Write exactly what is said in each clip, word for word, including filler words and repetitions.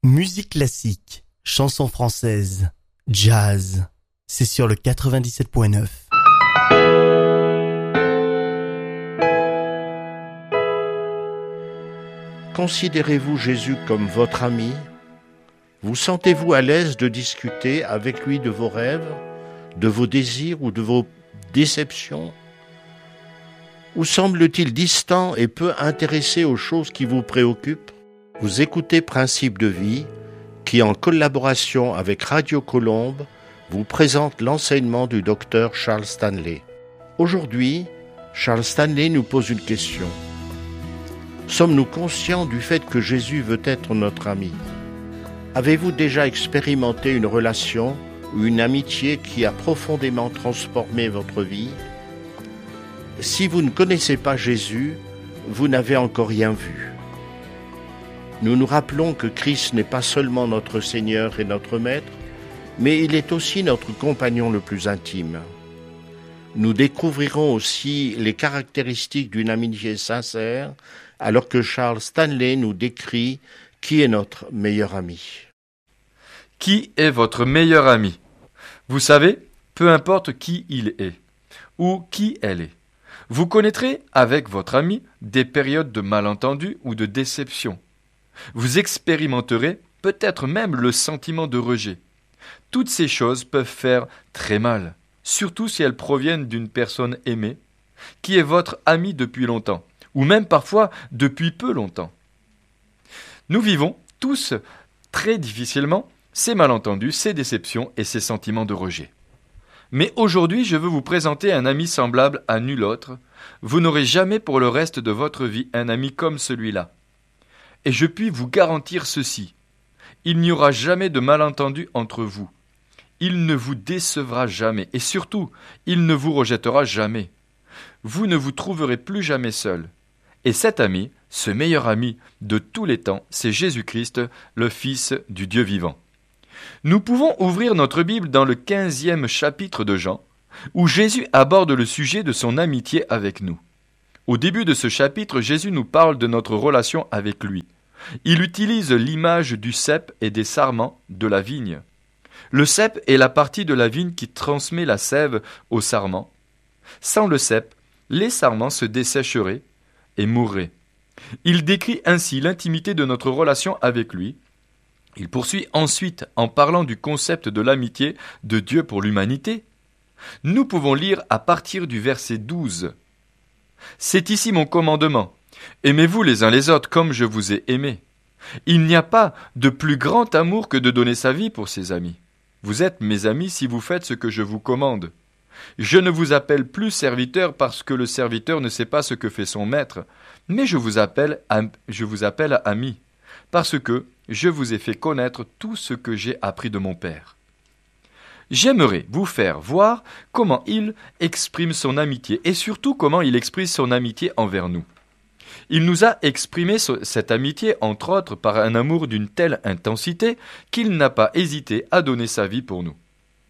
Musique classique, chansons françaises, jazz, c'est sur le quatre-vingt-dix-sept point neuf. Considérez-vous Jésus comme votre ami ? Vous sentez-vous à l'aise de discuter avec lui de vos rêves, de vos désirs ou de vos déceptions ? Ou semble-t-il distant et peu intéressé aux choses qui vous préoccupent ? Vous écoutez Principe de vie, qui en collaboration avec Radio Colombe, vous présente l'enseignement du docteur Charles Stanley. Aujourd'hui, Charles Stanley nous pose une question. Sommes-nous conscients du fait que Jésus veut être notre ami ? Avez-vous déjà expérimenté une relation ou une amitié qui a profondément transformé votre vie ? Si vous ne connaissez pas Jésus, vous n'avez encore rien vu. Nous nous rappelons que Christ n'est pas seulement notre Seigneur et notre Maître, mais il est aussi notre compagnon le plus intime. Nous découvrirons aussi les caractéristiques d'une amitié sincère, alors que Charles Stanley nous décrit qui est notre meilleur ami. Qui est votre meilleur ami ? Vous savez, peu importe qui il est, ou qui elle est. Vous connaîtrez, avec votre ami, des périodes de malentendus ou de déception. Vous expérimenterez peut-être même le sentiment de rejet. Toutes ces choses peuvent faire très mal, surtout si elles proviennent d'une personne aimée, qui est votre ami depuis longtemps, ou même parfois depuis peu longtemps. Nous vivons tous très difficilement ces malentendus, ces déceptions et ces sentiments de rejet. Mais aujourd'hui, je veux vous présenter un ami semblable à nul autre. Vous n'aurez jamais pour le reste de votre vie un ami comme celui-là. Et je puis vous garantir ceci, il n'y aura jamais de malentendu entre vous. Il ne vous décevra jamais et surtout, il ne vous rejettera jamais. Vous ne vous trouverez plus jamais seul. Et cet ami, ce meilleur ami de tous les temps, c'est Jésus-Christ, le Fils du Dieu vivant. Nous pouvons ouvrir notre Bible dans le quinzième chapitre de Jean, où Jésus aborde le sujet de son amitié avec nous. Au début de ce chapitre, Jésus nous parle de notre relation avec lui. Il utilise l'image du cep et des sarments de la vigne. Le cep est la partie de la vigne qui transmet la sève aux sarments. Sans le cep, les sarments se dessécheraient et mourraient. Il décrit ainsi l'intimité de notre relation avec lui. Il poursuit ensuite en parlant du concept de l'amitié de Dieu pour l'humanité. Nous pouvons lire à partir du verset douze. « C'est ici mon commandement. Aimez-vous les uns les autres comme je vous ai aimés. Il n'y a pas de plus grand amour que de donner sa vie pour ses amis. Vous êtes mes amis si vous faites ce que je vous commande. Je ne vous appelle plus serviteur parce que le serviteur ne sait pas ce que fait son maître, mais je vous appelle, am- je vous appelle ami, parce que je vous ai fait connaître tout ce que j'ai appris de mon Père. J'aimerais vous faire voir comment il exprime son amitié et surtout comment il exprime son amitié envers nous. Il nous a exprimé cette amitié, entre autres, par un amour d'une telle intensité qu'il n'a pas hésité à donner sa vie pour nous.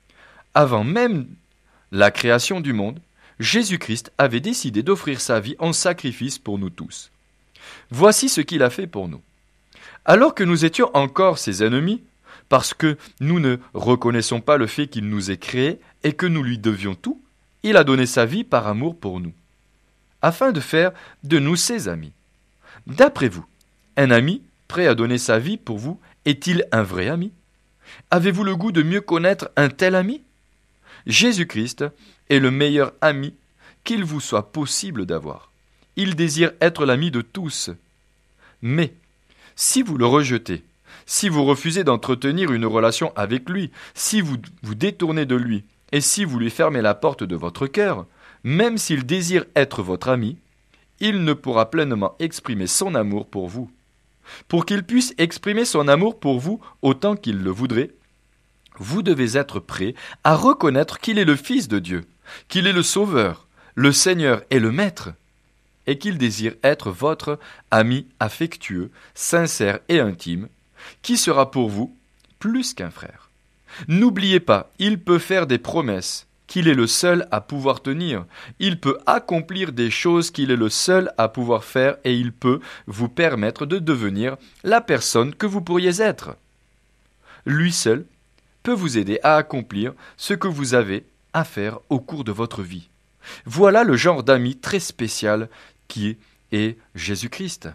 Avant même la création du monde, Jésus-Christ avait décidé d'offrir sa vie en sacrifice pour nous tous. Voici ce qu'il a fait pour nous. Alors que nous étions encore ses ennemis, parce que nous ne reconnaissons pas le fait qu'il nous ait créés et que nous lui devions tout, il a donné sa vie par amour pour nous, afin de faire de nous ses amis. D'après vous, un ami prêt à donner sa vie pour vous est-il un vrai ami ? Avez-vous le goût de mieux connaître un tel ami ? Jésus-Christ est le meilleur ami qu'il vous soit possible d'avoir. Il désire être l'ami de tous. Mais, si vous le rejetez, si vous refusez d'entretenir une relation avec lui, si vous vous détournez de lui, et si vous lui fermez la porte de votre cœur, même s'il désire être votre ami, il ne pourra pleinement exprimer son amour pour vous. Pour qu'il puisse exprimer son amour pour vous autant qu'il le voudrait, vous devez être prêt à reconnaître qu'il est le Fils de Dieu, qu'il est le Sauveur, le Seigneur et le Maître, et qu'il désire être votre ami affectueux, sincère et intime, qui sera pour vous plus qu'un frère. N'oubliez pas, il peut faire des promesses qu'il est le seul à pouvoir tenir. Il peut accomplir des choses qu'il est le seul à pouvoir faire et il peut vous permettre de devenir la personne que vous pourriez être. lui seul, peut vous aider à accomplir ce que vous avez à faire au cours de votre vie. Voilà le genre d'ami très spécial qui est Jésus-Christ.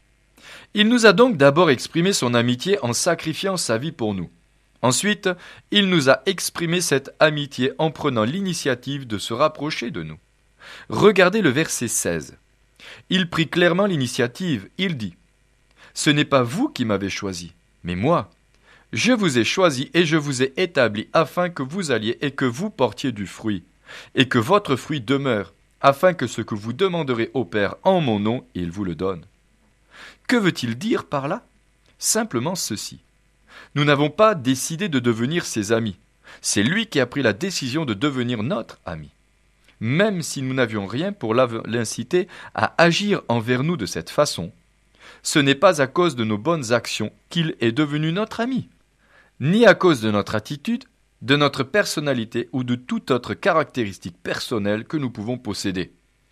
Il nous a donc d'abord exprimé son amitié en sacrifiant sa vie pour nous. Ensuite, il nous a exprimé cette amitié en prenant l'initiative de se rapprocher de nous. Regardez le verset seize. Il prit clairement l'initiative, il dit « Ce n'est pas vous qui m'avez choisi, mais moi. Je vous ai choisi et je vous ai établi afin que vous alliez et que vous portiez du fruit, et que votre fruit demeure, afin que ce que vous demanderez au Père en mon nom, il vous le donne. » Que veut-il dire par là ? Simplement ceci. Nous n'avons pas décidé de devenir ses amis. C'est lui qui a pris la décision de devenir notre ami. Même si nous n'avions rien pour l'inciter à agir envers nous de cette façon, ce n'est pas à cause de nos bonnes actions qu'il est devenu notre ami, ni à cause de notre attitude, de notre personnalité ou de toute autre caractéristique personnelle que nous pouvons posséder.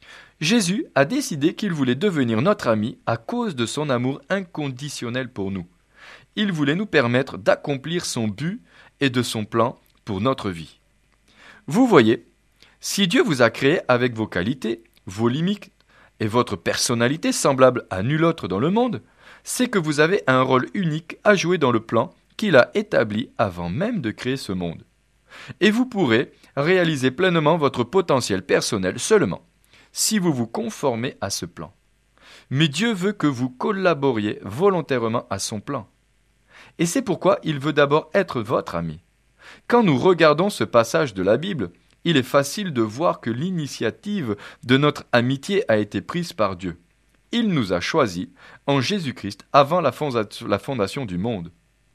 Jésus a décidé qu'il voulait devenir notre ami à cause de son amour inconditionnel pour nous. Il voulait nous permettre d'accomplir son but et de son plan pour notre vie. Vous voyez, si Dieu vous a créé avec vos qualités, vos limites et votre personnalité semblable à nul autre dans le monde, c'est que vous avez un rôle unique à jouer dans le plan qu'il a établi avant même de créer ce monde. Et vous pourrez réaliser pleinement votre potentiel personnel seulement si vous vous conformez à ce plan. Mais Dieu veut que vous collaboriez volontairement à son plan. Et c'est pourquoi il veut d'abord être votre ami. Quand nous regardons ce passage de la Bible, il est facile de voir que l'initiative de notre amitié a été prise par Dieu. Il nous a choisis en Jésus-Christ avant la fondation du monde.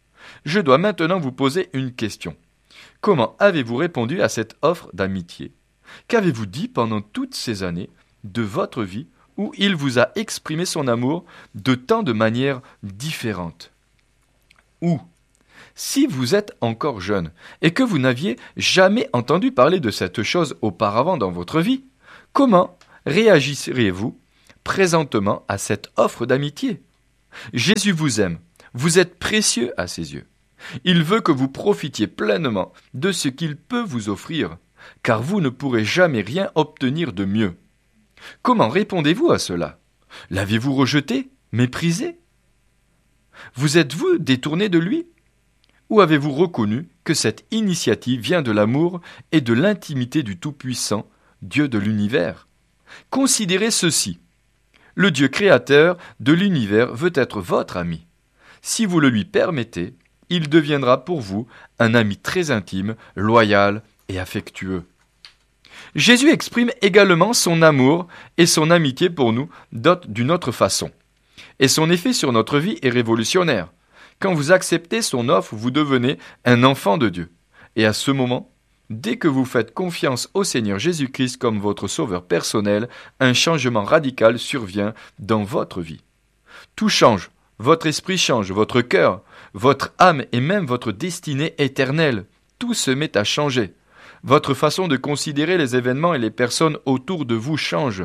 Je dois maintenant vous poser une question. Comment avez-vous répondu à cette offre d'amitié ? Qu'avez-vous dit pendant toutes ces années de votre vie où il vous a exprimé son amour de tant de manières différentes ? Ou, si vous êtes encore jeune et que vous n'aviez jamais entendu parler de cette chose auparavant dans votre vie, comment réagiriez-vous présentement à cette offre d'amitié ? Jésus vous aime, vous êtes précieux à ses yeux. Il veut que vous profitiez pleinement de ce qu'il peut vous offrir, car vous ne pourrez jamais rien obtenir de mieux. Comment répondez-vous à cela ? L'avez-vous rejeté, méprisé ? Vous êtes-vous détourné de lui ? Ou avez-vous reconnu que cette initiative vient de l'amour et de l'intimité du Tout-Puissant, Dieu de l'univers ? Considérez ceci. Le Dieu créateur de l'univers veut être votre ami. Si vous le lui permettez, il deviendra pour vous un ami très intime, loyal et affectueux. Jésus exprime également son amour et son amitié pour nous d'une autre façon. Et son effet sur notre vie est révolutionnaire. Quand vous acceptez son offre, vous devenez un enfant de Dieu. Et à ce moment, dès que vous faites confiance au Seigneur Jésus-Christ comme votre sauveur personnel, un changement radical survient dans votre vie. Tout change, votre esprit change, votre cœur, votre âme et même votre destinée éternelle. Tout se met à changer. Votre façon de considérer les événements et les personnes autour de vous change.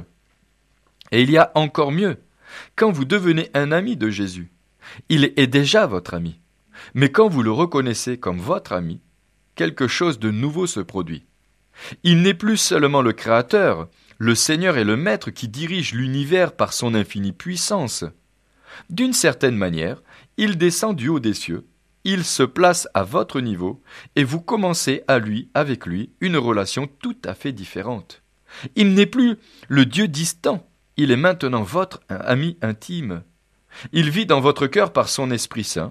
Et il y a encore mieux. Quand vous devenez un ami de Jésus, il est déjà votre ami. Mais quand vous le reconnaissez comme votre ami, quelque chose de nouveau se produit. Il n'est plus seulement le Créateur, le Seigneur et le Maître qui dirige l'univers par son infinie puissance. D'une certaine manière, il descend du haut des cieux, il se place à votre niveau et vous commencez à lui, avec lui, une relation tout à fait différente. Il n'est plus le Dieu distant, il est maintenant votre ami intime. Il vit dans votre cœur par son Esprit Saint.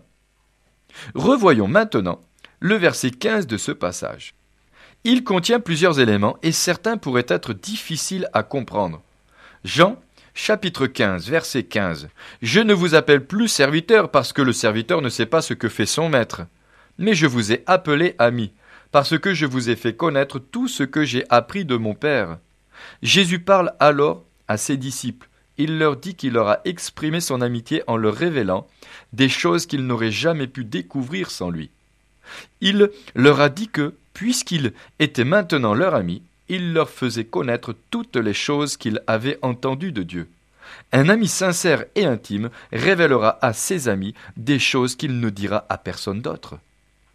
Revoyons maintenant le verset quinze de ce passage. Il contient plusieurs éléments et certains pourraient être difficiles à comprendre. Jean, chapitre quinze, verset quinze. « Je ne vous appelle plus serviteur parce que le serviteur ne sait pas ce que fait son maître, mais je vous ai appelé ami, parce que je vous ai fait connaître tout ce que j'ai appris de mon Père. » Jésus parle alors à ses disciples. Il leur dit qu'il leur a exprimé son amitié en leur révélant des choses qu'ils n'auraient jamais pu découvrir sans lui. Il leur a dit que, puisqu'il était maintenant leur ami, il leur faisait connaître toutes les choses qu'il avait entendues de Dieu. Un ami sincère et intime révélera à ses amis des choses qu'il ne dira à personne d'autre.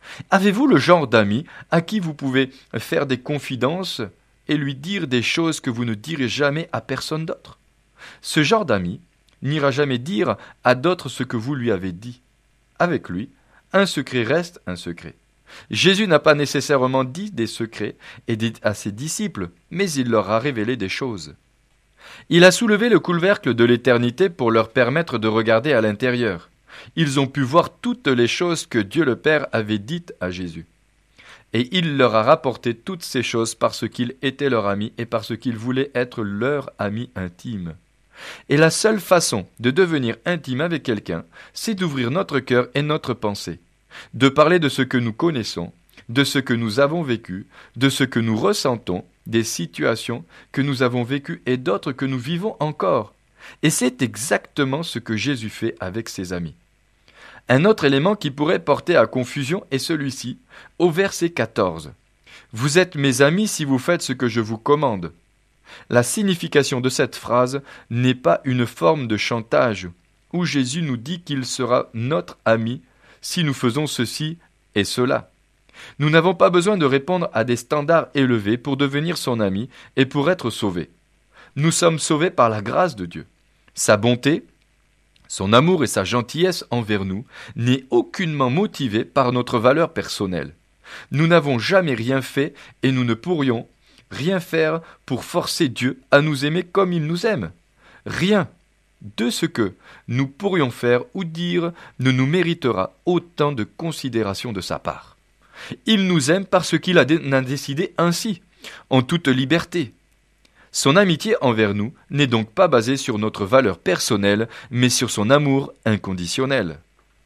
Avez-vous le genre d'ami à qui vous pouvez faire des confidences et lui dire des choses que vous ne direz jamais à personne d'autre? Ce genre d'ami n'ira jamais dire à d'autres ce que vous lui avez dit. Avec lui, un secret reste un secret. Jésus n'a pas nécessairement dit des secrets et dit à ses disciples, mais il leur a révélé des choses. Il a soulevé le couvercle de l'éternité pour leur permettre de regarder à l'intérieur. Ils ont pu voir toutes les choses que Dieu le Père avait dites à Jésus. Et il leur a rapporté toutes ces choses parce qu'il était leur ami et parce qu'il voulait être leur ami intime. Et la seule façon de devenir intime avec quelqu'un, c'est d'ouvrir notre cœur et notre pensée, de parler de ce que nous connaissons, de ce que nous avons vécu, de ce que nous ressentons, des situations que nous avons vécues et d'autres que nous vivons encore. Et c'est exactement ce que Jésus fait avec ses amis. Un autre élément qui pourrait porter à confusion est celui-ci, au verset quatorze. « Vous êtes mes amis si vous faites ce que je vous commande. » La signification de cette phrase n'est pas une forme de chantage, où Jésus nous dit qu'il sera notre ami si nous faisons ceci et cela. Nous n'avons pas besoin de répondre à des standards élevés pour devenir son ami et pour être sauvés. Nous sommes sauvés par la grâce de Dieu. Sa bonté, son amour et sa gentillesse envers nous n'est aucunement motivé par notre valeur personnelle. Nous n'avons jamais rien fait et nous ne pourrions rien faire pour forcer Dieu à nous aimer comme il nous aime. Rien de ce que nous pourrions faire ou dire ne nous méritera autant de considération de sa part. Il nous aime parce qu'il a décidé ainsi, en toute liberté. Son amitié envers nous n'est donc pas basée sur notre valeur personnelle, mais sur son amour inconditionnel.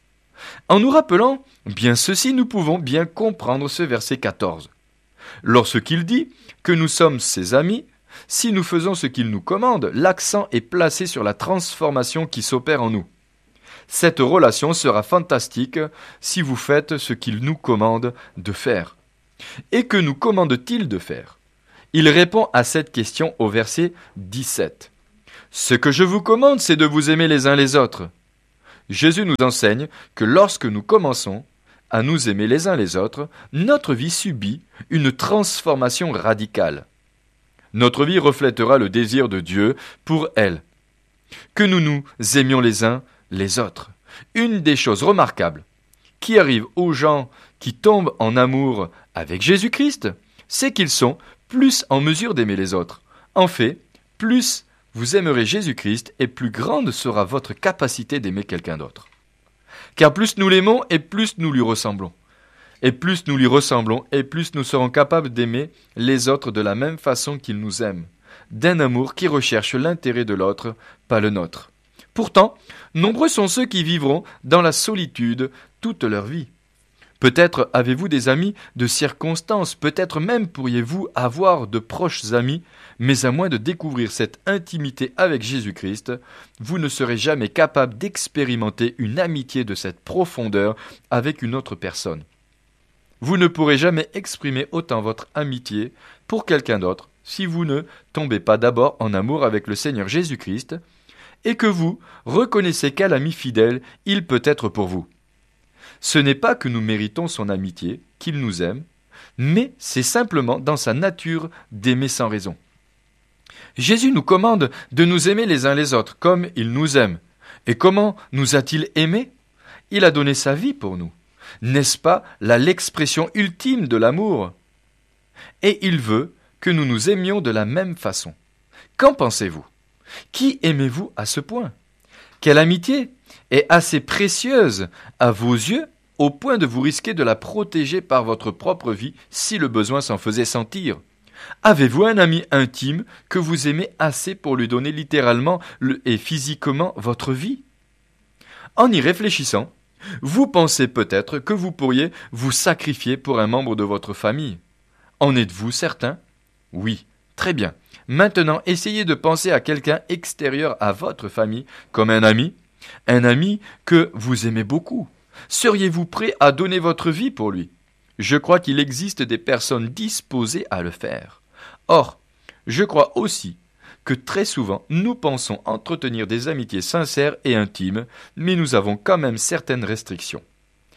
En nous rappelant bien ceci, nous pouvons bien comprendre ce verset quatorze. Lorsqu'il dit que nous sommes ses amis, si nous faisons ce qu'il nous commande, l'accent est placé sur la transformation qui s'opère en nous. Cette relation sera fantastique si vous faites ce qu'il nous commande de faire. Et que nous commande-t-il de faire? Il répond à cette question au verset dix-sept. « Ce que je vous commande, c'est de vous aimer les uns les autres. » Jésus nous enseigne que lorsque nous commençons à nous aimer les uns les autres, notre vie subit une transformation radicale. Notre vie reflètera le désir de Dieu pour elle. Que nous nous aimions les uns les autres. Une des choses remarquables qui arrive aux gens qui tombent en amour avec Jésus-Christ, c'est qu'ils sont plus en mesure d'aimer les autres. En fait, plus vous aimerez Jésus-Christ et plus grande sera votre capacité d'aimer quelqu'un d'autre. Car plus nous l'aimons et plus nous lui ressemblons. Et plus nous lui ressemblons et plus nous serons capables d'aimer les autres de la même façon qu'ils nous aiment, d'un amour qui recherche l'intérêt de l'autre, pas le nôtre. Pourtant, nombreux sont ceux qui vivront dans la solitude toute leur vie. Peut-être avez-vous des amis de circonstance, peut-être même pourriez-vous avoir de proches amis, mais à moins de découvrir cette intimité avec Jésus-Christ, vous ne serez jamais capable d'expérimenter une amitié de cette profondeur avec une autre personne. Vous ne pourrez jamais exprimer autant votre amitié pour quelqu'un d'autre si vous ne tombez pas d'abord en amour avec le Seigneur Jésus-Christ et que vous reconnaissez quel ami fidèle il peut être pour vous. Ce n'est pas que nous méritons son amitié, qu'il nous aime, mais c'est simplement dans sa nature d'aimer sans raison. Jésus nous commande de nous aimer les uns les autres comme il nous aime. Et comment nous a-t-il aimés? Il a donné sa vie pour nous. N'est-ce pas là l'expression ultime de l'amour? Et il veut que nous nous aimions de la même façon. Qu'en pensez-vous? Qui aimez-vous à ce point? Quelle amitié est assez précieuse à vos yeux au point de vous risquer de la protéger par votre propre vie si le besoin s'en faisait sentir? Avez-vous un ami intime que vous aimez assez pour lui donner littéralement et physiquement votre vie? En y réfléchissant, vous pensez peut-être que vous pourriez vous sacrifier pour un membre de votre famille. En êtes-vous certain? Oui, très bien. Maintenant, essayez de penser à quelqu'un extérieur à votre famille comme un ami, un ami que vous aimez beaucoup. Seriez-vous prêt à donner votre vie pour lui? Je crois qu'il existe des personnes disposées à le faire. Or, je crois aussi que très souvent, nous pensons entretenir des amitiés sincères et intimes, mais nous avons quand même certaines restrictions.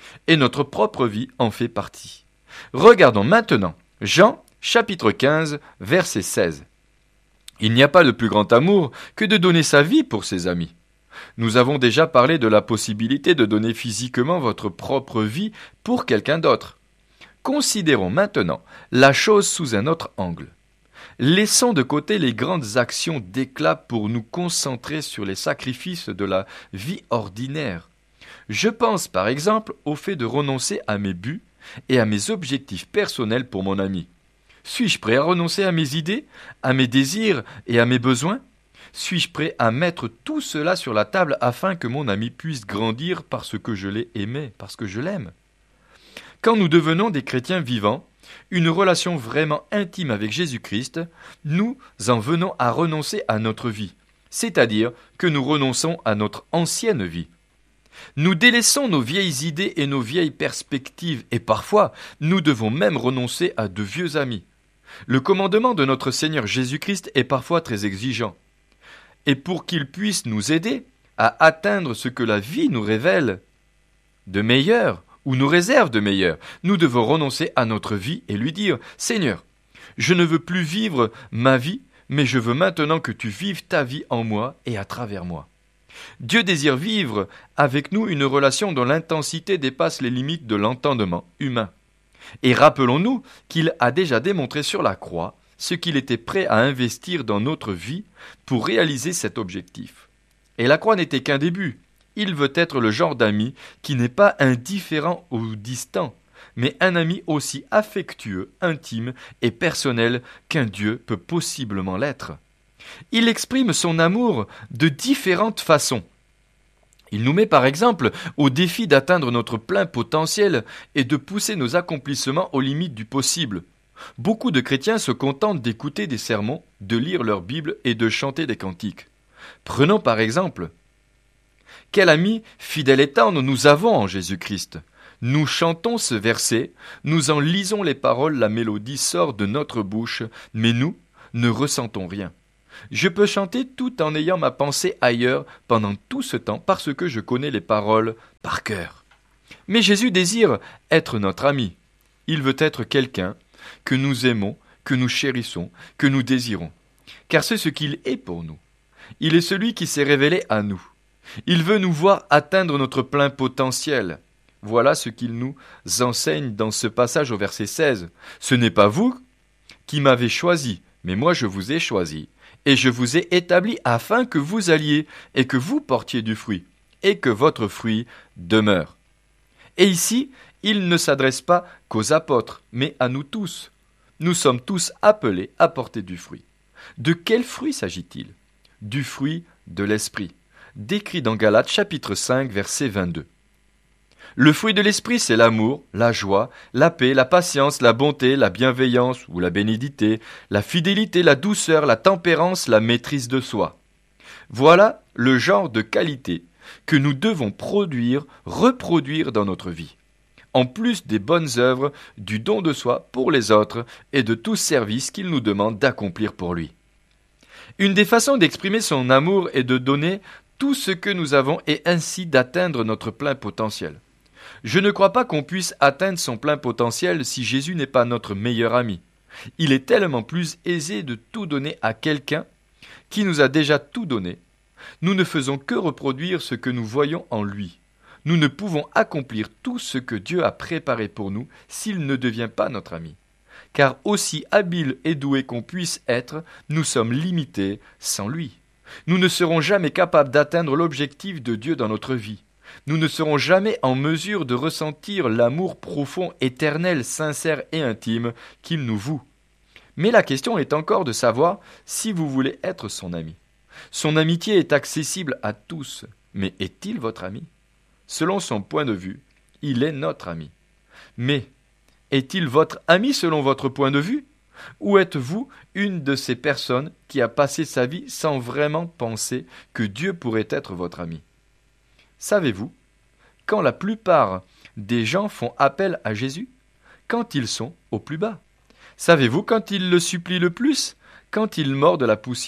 Et notre propre vie en fait partie. Regardons maintenant Jean chapitre quinze, verset seize. Il n'y a pas de plus grand amour que de donner sa vie pour ses amis. Nous avons déjà parlé de la possibilité de donner physiquement votre propre vie pour quelqu'un d'autre. Considérons maintenant la chose sous un autre angle. Laissons de côté les grandes actions d'éclat pour nous concentrer sur les sacrifices de la vie ordinaire. Je pense par exemple au fait de renoncer à mes buts et à mes objectifs personnels pour mon ami. Suis-je prêt à renoncer à mes idées, à mes désirs et à mes besoins ? Suis-je prêt à mettre tout cela sur la table afin que mon ami puisse grandir parce que je l'ai aimé, parce que je l'aime ? Quand nous devenons des chrétiens vivants, une relation vraiment intime avec Jésus-Christ, nous en venons à renoncer à notre vie, c'est-à-dire que nous renonçons à notre ancienne vie. Nous délaissons nos vieilles idées et nos vieilles perspectives, et parfois, nous devons même renoncer à de vieux amis. Le commandement de notre Seigneur Jésus-Christ est parfois très exigeant. Et pour qu'il puisse nous aider à atteindre ce que la vie nous révèle de meilleur, ou nous réserve de meilleur, nous devons renoncer à notre vie et lui dire « Seigneur, je ne veux plus vivre ma vie, mais je veux maintenant que tu vives ta vie en moi et à travers moi. » Dieu désire vivre avec nous une relation dont l'intensité dépasse les limites de l'entendement humain. Et rappelons-nous qu'il a déjà démontré sur la croix ce qu'il était prêt à investir dans notre vie pour réaliser cet objectif. Et la croix n'était qu'un début. Il veut être le genre d'ami qui n'est pas indifférent ou distant, mais un ami aussi affectueux, intime et personnel qu'un Dieu peut possiblement l'être. Il exprime son amour de différentes façons. Il nous met par exemple au défi d'atteindre notre plein potentiel et de pousser nos accomplissements aux limites du possible. Beaucoup de chrétiens se contentent d'écouter des sermons, de lire leur Bible et de chanter des cantiques. Prenons par exemple, quel ami fidèle et tendre nous avons en Jésus-Christ. Nous chantons ce verset, nous en lisons les paroles, la mélodie sort de notre bouche, mais nous ne ressentons rien. Je peux chanter tout en ayant ma pensée ailleurs pendant tout ce temps parce que je connais les paroles par cœur. Mais Jésus désire être notre ami. Il veut être quelqu'un que nous aimons, que nous chérissons, que nous désirons. Car c'est ce qu'il est pour nous. Il est celui qui s'est révélé à nous. Il veut nous voir atteindre notre plein potentiel. Voilà ce qu'il nous enseigne dans ce passage au verset seize. Ce n'est pas vous qui m'avez choisi, mais moi je vous ai choisi. Et je vous ai établi afin que vous alliez et que vous portiez du fruit, et que votre fruit demeure. Et ici, il ne s'adresse pas qu'aux apôtres, mais à nous tous. Nous sommes tous appelés à porter du fruit. De quel fruit s'agit-il ? Du fruit de l'esprit, décrit dans Galates chapitre cinq, verset vingt-deux. Le fruit de l'esprit, c'est l'amour, la joie, la paix, la patience, la bonté, la bienveillance ou la bénédicité, la fidélité, la douceur, la tempérance, la maîtrise de soi. Voilà le genre de qualité que nous devons produire, reproduire dans notre vie. En plus des bonnes œuvres, du don de soi pour les autres et de tout service qu'il nous demande d'accomplir pour lui. Une des façons d'exprimer son amour est de donner tout ce que nous avons et ainsi d'atteindre notre plein potentiel. Je ne crois pas qu'on puisse atteindre son plein potentiel si Jésus n'est pas notre meilleur ami. Il est tellement plus aisé de tout donner à quelqu'un qui nous a déjà tout donné. Nous ne faisons que reproduire ce que nous voyons en lui. Nous ne pouvons accomplir tout ce que Dieu a préparé pour nous s'il ne devient pas notre ami. Car aussi habile et doué qu'on puisse être, nous sommes limités sans lui. Nous ne serons jamais capables d'atteindre l'objectif de Dieu dans notre vie. Nous ne serons jamais en mesure de ressentir l'amour profond, éternel, sincère et intime qu'il nous voue. Mais la question est encore de savoir si vous voulez être son ami. Son amitié est accessible à tous, mais est-il votre ami ? Selon son point de vue, il est notre ami. Mais est-il votre ami selon votre point de vue ? Ou êtes-vous une de ces personnes qui a passé sa vie sans vraiment penser que Dieu pourrait être votre ami ? Savez-vous, quand la plupart des gens font appel à Jésus, quand ils sont au plus bas. Savez-vous quand ils le supplient le plus ? Quand ils mordent la poussière.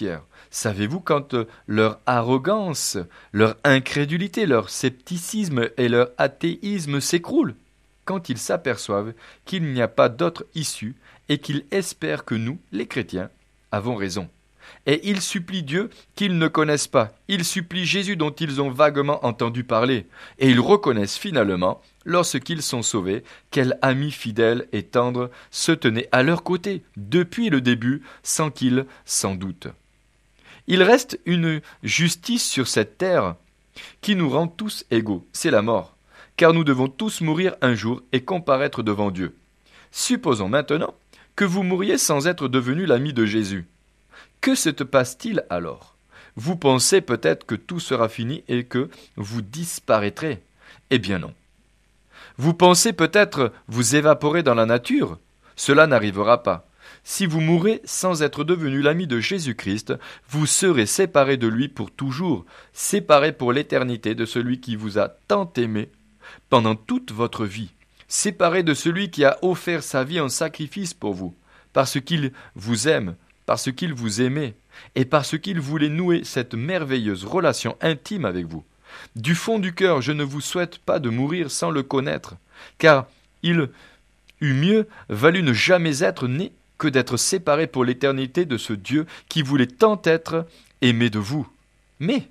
Savez-vous quand leur arrogance, leur incrédulité, leur scepticisme et leur athéisme s'écroulent? Quand ils s'aperçoivent qu'il n'y a pas d'autre issue et qu'ils espèrent que nous, les chrétiens, avons raison. Et ils supplient Dieu qu'ils ne connaissent pas. Ils supplient Jésus dont ils ont vaguement entendu parler. Et ils reconnaissent finalement, lorsqu'ils sont sauvés, quel ami fidèle et tendre se tenait à leur côté depuis le début, sans qu'ils s'en doutent. Il reste une justice sur cette terre qui nous rend tous égaux, c'est la mort, car nous devons tous mourir un jour et comparaître devant Dieu. Supposons maintenant que vous mouriez sans être devenu l'ami de Jésus. Que se passe-t-il alors? Vous pensez peut-être que tout sera fini et que vous disparaîtrez. Eh bien non. Vous pensez peut-être vous évaporer dans la nature? Cela n'arrivera pas. Si vous mourrez sans être devenu l'ami de Jésus-Christ, vous serez séparés de lui pour toujours, séparés pour l'éternité de celui qui vous a tant aimé pendant toute votre vie, séparés de celui qui a offert sa vie en sacrifice pour vous, parce qu'il vous aime, parce qu'il vous aimait, et parce qu'il voulait nouer cette merveilleuse relation intime avec vous. Du fond du cœur, je ne vous souhaite pas de mourir sans le connaître, car il eût mieux valu ne jamais être né que d'être séparé pour l'éternité de ce Dieu qui voulait tant être aimé de vous. Mais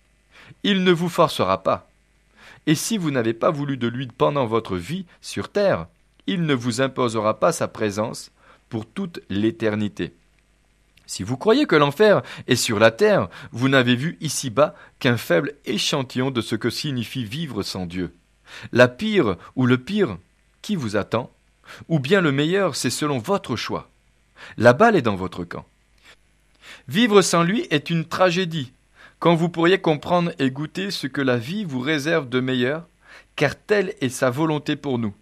il ne vous forcera pas. Et si vous n'avez pas voulu de lui pendant votre vie sur terre, il ne vous imposera pas sa présence pour toute l'éternité. Si vous croyez que l'enfer est sur la terre, vous n'avez vu ici-bas qu'un faible échantillon de ce que signifie vivre sans Dieu. La pire ou le pire, qui vous attend? Ou bien le meilleur, c'est selon votre choix. La balle est dans votre camp. Vivre sans lui est une tragédie, quand vous pourriez comprendre et goûter ce que la vie vous réserve de meilleur, car telle est sa volonté pour nous.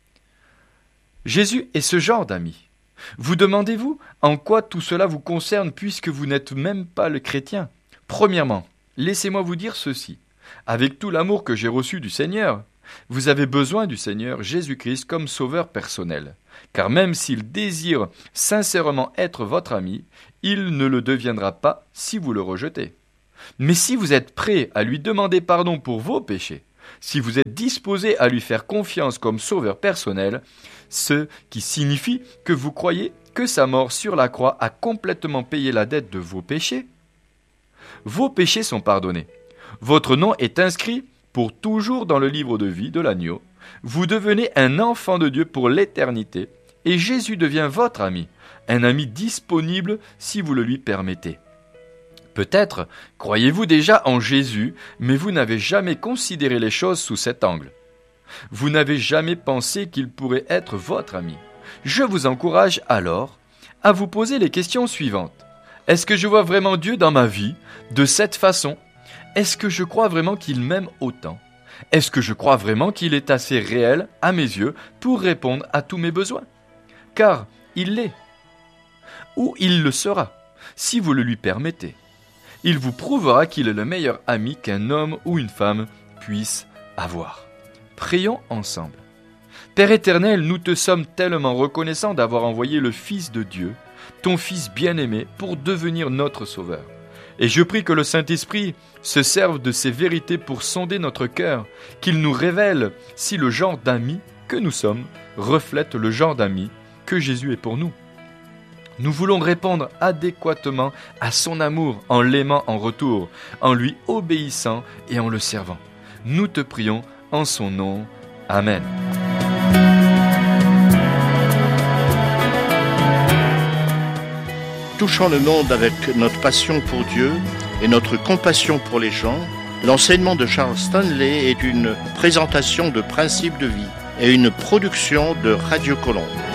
Jésus est ce genre d'ami. Vous demandez-vous en quoi tout cela vous concerne puisque vous n'êtes même pas le chrétien? Premièrement, laissez-moi vous dire ceci. Avec tout l'amour que j'ai reçu du Seigneur, vous avez besoin du Seigneur Jésus-Christ comme sauveur personnel, car même s'il désire sincèrement être votre ami, il ne le deviendra pas si vous le rejetez. Mais si vous êtes prêt à lui demander pardon pour vos péchés, si vous êtes disposé à lui faire confiance comme sauveur personnel, ce qui signifie que vous croyez que sa mort sur la croix a complètement payé la dette de vos péchés, vos péchés sont pardonnés. Votre nom est inscrit pour toujours dans le livre de vie de l'agneau. Vous devenez un enfant de Dieu pour l'éternité et Jésus devient votre ami, un ami disponible si vous le lui permettez. Peut-être croyez-vous déjà en Jésus, mais vous n'avez jamais considéré les choses sous cet angle. Vous n'avez jamais pensé qu'il pourrait être votre ami. Je vous encourage alors à vous poser les questions suivantes. Est-ce que je vois vraiment Dieu dans ma vie de cette façon? Est-ce que je crois vraiment qu'il m'aime autant? Est-ce que je crois vraiment qu'il est assez réel à mes yeux pour répondre à tous mes besoins? Car il l'est. Ou il le sera, si vous le lui permettez. Il vous prouvera qu'il est le meilleur ami qu'un homme ou une femme puisse avoir. Prions ensemble. Père éternel, nous te sommes tellement reconnaissants d'avoir envoyé le Fils de Dieu, ton Fils bien-aimé, pour devenir notre Sauveur. Et je prie que le Saint-Esprit se serve de ces vérités pour sonder notre cœur, qu'il nous révèle si le genre d'amis que nous sommes reflète le genre d'amis que Jésus est pour nous. Nous voulons répondre adéquatement à son amour en l'aimant en retour, en lui obéissant et en le servant. Nous te prions en son nom. Amen. Touchant le monde avec notre passion pour Dieu et notre compassion pour les gens, l'enseignement de Charles Stanley est une présentation de principes de vie et une production de Radio Colombe.